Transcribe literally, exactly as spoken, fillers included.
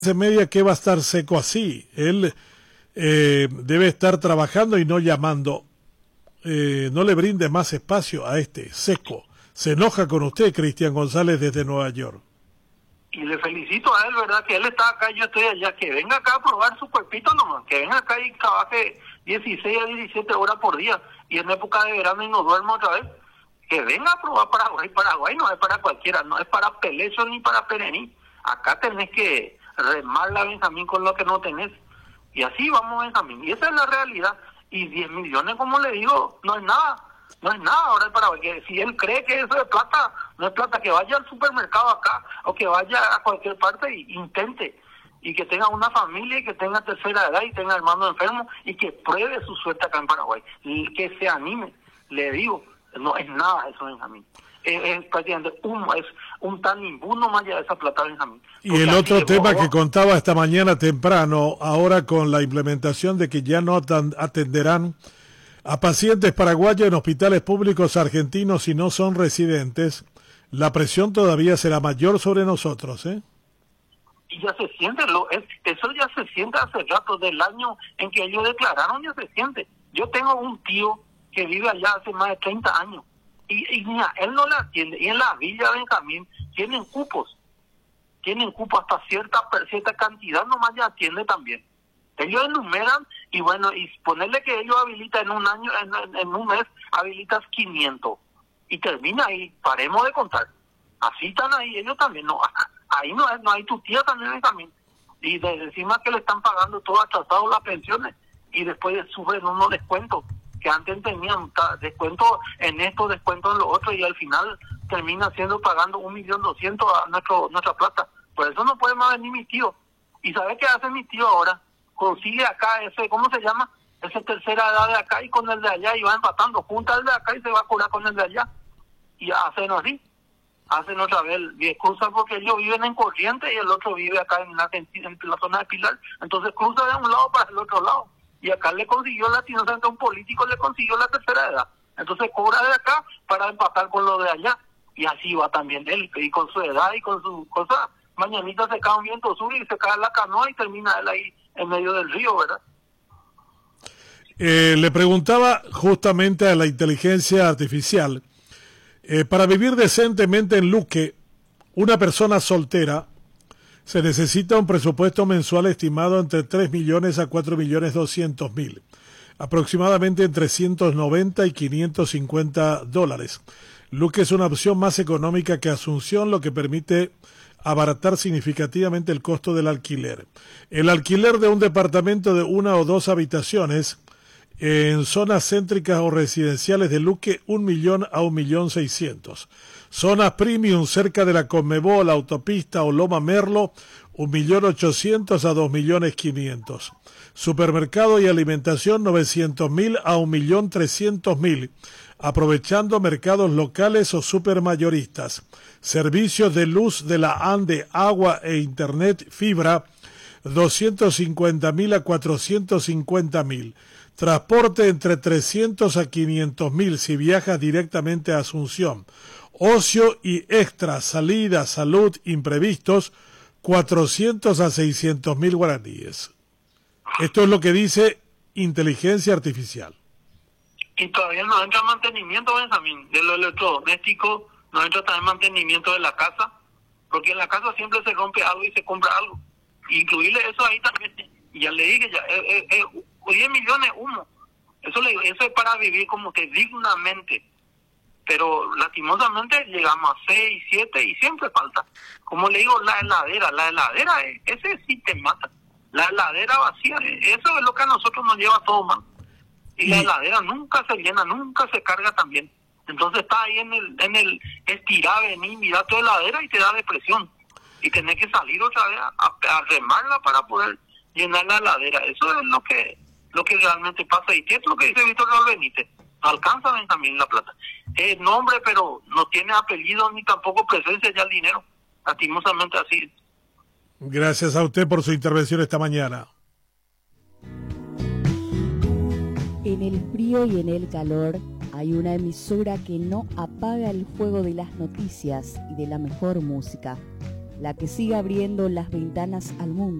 media que va a estar seco así. Él eh, debe estar trabajando y no llamando. Eh, no le brinde más espacio a este seco. Se enoja con usted, Cristian González, desde Nueva York. Y le felicito a él, ¿verdad? Que él está acá y yo estoy allá. Que venga acá a probar su cuerpito nomás. Que venga acá y trabaje dieciséis a diecisiete horas por día. Y en época de verano y no duerma otra vez. Que venga a probar Paraguay. Paraguay no es para cualquiera, no es para Pelecho ni para Perení. Acá tenés que remarla, Benjamín, con lo que no tenés. Y así vamos, Benjamín. Y esa es la realidad. Y diez millones, como le digo, no es nada. No es nada ahora el Paraguay. Que si él cree que eso es plata, no es plata. Que vaya al supermercado acá o que vaya a cualquier parte e intente. Y que tenga una familia y que tenga tercera edad y tenga hermano enfermo y que pruebe su suerte acá en Paraguay. Y que se anime. Le digo, no es nada eso, Benjamín. Es, es prácticamente un, es un tan imbuno más allá de esa plata, Benjamín. Y el otro tema que contaba esta mañana temprano, ahora con la implementación de que ya no atenderán a pacientes paraguayos en hospitales públicos argentinos si no son residentes, la presión todavía será mayor sobre nosotros, ¿eh? Y ya se siente, lo, es, eso ya se siente hace rato, del año en que ellos declararon, ya se siente. Yo tengo un tío que vive allá hace más de treinta años. Y, y mira, él no la atiende. Y en la Villa Benjamín tienen cupos. Tienen cupos hasta cierta cierta cantidad, nomás ya atiende también. Ellos enumeran y bueno, y ponerle que ellos habilitan en un año, en, en, en un mes, habilitas quinientos. Y termina ahí, paremos de contar. Así están ahí, ellos también. no Ahí no, no hay tu tía también, Benjamín. Y de, encima que le están pagando todo atrasado las pensiones. Y después sufren unos descuentos que antes tenían descuento en esto, descuento en lo otro, y al final termina siendo pagando un millón doscientos a nuestro, nuestra plata. Por eso no puede más venir mi tío. ¿Y sabe qué hace mi tío ahora? Consigue acá ese, ¿cómo se llama? Ese tercera edad de acá y con el de allá, y va empatando, junta el de acá y se va a curar con el de allá. Y hacen así, hacen otra vez, y cruzan porque ellos viven en Corrientes y el otro vive acá en la, en la zona de Pilar. Entonces cruza de un lado para el otro lado. Y acá le consiguió la inocente, un político le consiguió la tercera edad. Entonces cobra de acá para empatar con lo de allá. Y así va también él, y con su edad y con su cosa. Mañanita se cae un viento sur y se cae la canoa y termina él ahí en medio del río, ¿verdad? Eh, le preguntaba justamente a la inteligencia artificial, eh, para vivir decentemente en Luque, una persona soltera, se necesita un presupuesto mensual estimado entre tres millones a cuatro millones doscientos mil, aproximadamente entre trescientos noventa y quinientos cincuenta dólares. Luque es una opción más económica que Asunción, lo que permite abaratar significativamente el costo del alquiler. El alquiler de un departamento de una o dos habitaciones en zonas céntricas o residenciales de Luque, un millón a un millón seiscientos. Zonas premium cerca de la Conmebol, autopista o Loma Merlo, un millón ochocientos a dos millones quinientos. Supermercado y alimentación, novecientos mil a un millón trescientos mil, aprovechando mercados locales o supermayoristas. Servicios de luz de la ANDE, agua e internet fibra, doscientos cincuenta mil a cuatrocientos cincuenta mil. Transporte entre trescientos a quinientos mil si viajas directamente a Asunción. Ocio y extra, salida, salud, imprevistos, cuatrocientos a seiscientos mil guaraníes. Esto es lo que dice inteligencia artificial. Y todavía no entra mantenimiento, Benjamín, de lo electrodoméstico, no entra también mantenimiento de la casa, porque en la casa siempre se rompe algo y se compra algo. Incluirle eso ahí también, y ya le dije, ya, eh, eh, eh, diez millones humo. Eso, le, eso es para vivir como que dignamente. Pero lastimosamente llegamos a seis, siete y siempre falta. Como le digo, la heladera, la heladera, ese sí te mata. La heladera vacía, eso es lo que a nosotros nos lleva todo mal. Y, y la heladera nunca se llena, nunca se carga también. Entonces está ahí en el, en el estirar, venir, mirar tu heladera y te da depresión. Y tenés que salir otra vez a, a remarla para poder llenar la heladera. Eso es lo que lo que realmente pasa. ¿Y qué es lo que dice Víctor Raúl Benítez? No alcanza también la plata. Es nombre, pero no tiene apellido ni tampoco presencia ya el dinero. Lastimosamente así. Gracias a usted por su intervención esta mañana. En el frío y en el calor hay una emisora que no apaga el fuego de las noticias y de la mejor música. la que sigue abriendo las ventanas al mundo.